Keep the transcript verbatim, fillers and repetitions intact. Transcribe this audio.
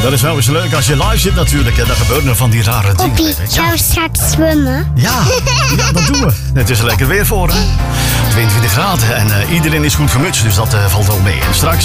Dat is wel eens leuk als je live zit natuurlijk. Hè. Dan gebeuren er van die rare dingen. Poppy, gaan we straks zwemmen? Ja, ja, dat doen we. Het is er lekker weer voor, hè? tweeëntwintig graden en uh, iedereen is goed gemutst, dus dat uh, valt wel mee. En straks